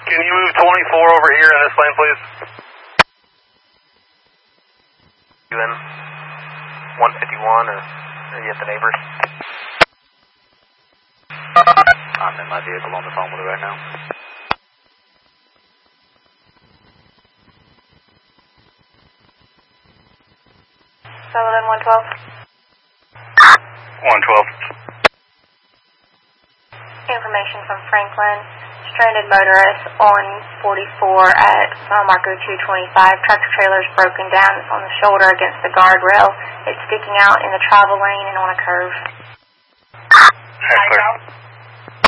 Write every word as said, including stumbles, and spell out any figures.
Can you move twenty-four over here in this lane, please? You in one fifty-one, or are you at the neighbors? I'm in my vehicle on the phone with her right now. Sutherland one twelve. one twelve. Information from Franklin. Stranded motorist on forty-four at mile marker two twenty-five. Tractor trailer is broken down. It's on the shoulder against the guardrail. It's sticking out in the travel lane and on a curve. That's clear.